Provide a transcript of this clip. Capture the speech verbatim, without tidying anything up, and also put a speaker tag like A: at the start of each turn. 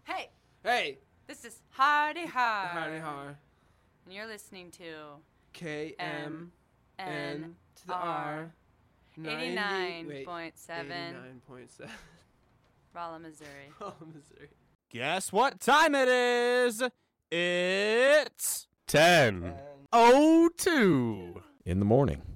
A: Hey,
B: Hey,
A: this is Hardy Har.
B: Hardy Har.
A: And you're listening to
B: K M N
A: N
B: to the R.
A: eighty-nine point seven
B: eighty-nine point seven.
A: Rolla, Missouri.
B: Oh, Missouri.
C: Guess what time it is? It's ten oh two in the morning.